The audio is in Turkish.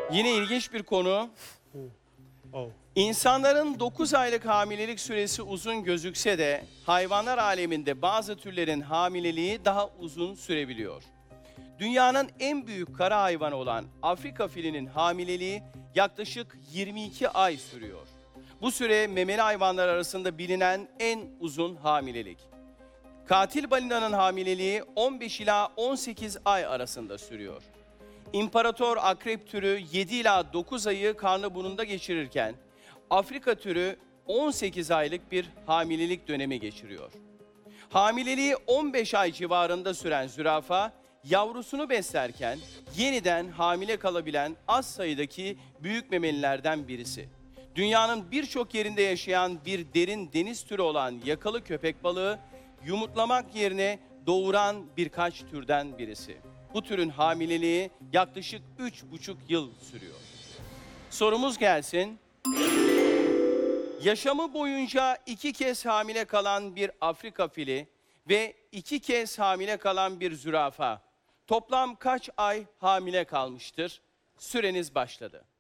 Yine ilginç bir konu. Oh. İnsanların 9 aylık hamilelik süresi uzun gözükse de hayvanlar aleminde bazı türlerin hamileliği daha uzun sürebiliyor. Dünyanın en büyük kara hayvanı olan Afrika filinin hamileliği yaklaşık 22 ay sürüyor. Bu süre memeli hayvanlar arasında bilinen en uzun hamilelik. Katil balinanın hamileliği 15 ila 18 ay arasında sürüyor. İmparator akrep türü 7 ila 9 ayı karnı burnunda geçirirken Afrika türü 18 aylık bir hamilelik dönemi geçiriyor. Hamileliği 15 ay civarında süren zürafa yavrusunu beslerken yeniden hamile kalabilen az sayıdaki büyük memelilerden birisi. Dünyanın birçok yerinde yaşayan bir derin deniz türü olan yakalı köpek balığı yumurtlamak yerine doğuran birkaç türden birisi. Bu türün hamileliği yaklaşık 3,5 yıl sürüyor. Sorumuz gelsin. Yaşamı boyunca 2 kez hamile kalan bir Afrika fili ve 2 kez hamile kalan bir zürafa toplam kaç ay hamile kalmıştır? Süreniz başladı.